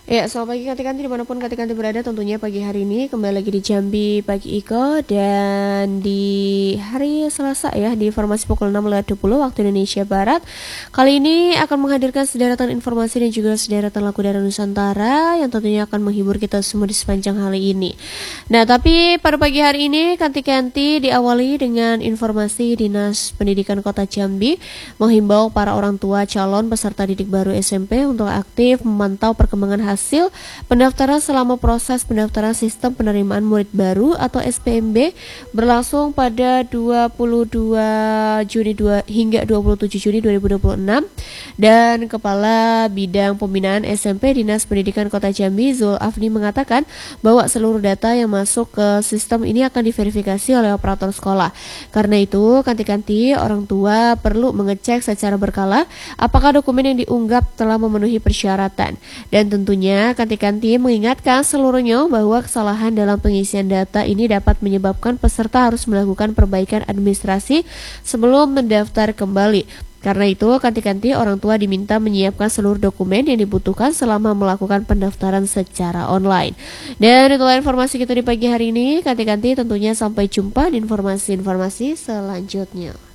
Ya, selamat pagi Kanti-Kanti dimanapun Kanti-Kanti berada, tentunya pagi hari ini kembali lagi di Jambi Pagi Iko. Dan di hari Selasa ya, di informasi pukul 6.20 waktu Indonesia Barat, kali ini akan menghadirkan sederetan informasi dan juga sederetan lagu dari Nusantara yang tentunya akan menghibur kita semua di sepanjang hari ini. Nah, tapi pada pagi hari ini Kanti-Kanti diawali dengan informasi Dinas Pendidikan Kota Jambi menghimbau para orang tua calon peserta didik baru SMP untuk aktif memantau perkembangan hasil pendaftaran selama proses pendaftaran sistem penerimaan murid baru atau SPMB berlangsung pada 22 Juni hingga 27 Juni 2026. Dan Kepala Bidang Pembinaan SMP Dinas Pendidikan Kota Jambi Zul Afni mengatakan bahwa seluruh data yang masuk ke sistem ini akan diverifikasi oleh operator sekolah. Karena itu, Kanti-Kanti orang tua perlu mengecek secara berkala apakah dokumen yang diunggah telah memenuhi persyaratan. Dan tentunya Kanti-Kanti mengingatkan seluruhnya bahwa kesalahan dalam pengisian data ini dapat menyebabkan peserta harus melakukan perbaikan administrasi sebelum mendaftar kembali. Karena itu, Kanti-Kanti orang tua diminta menyiapkan seluruh dokumen yang dibutuhkan selama melakukan pendaftaran secara online. Dan itulah informasi kita di pagi hari ini. Kanti-Kanti tentunya sampai jumpa di informasi-informasi selanjutnya.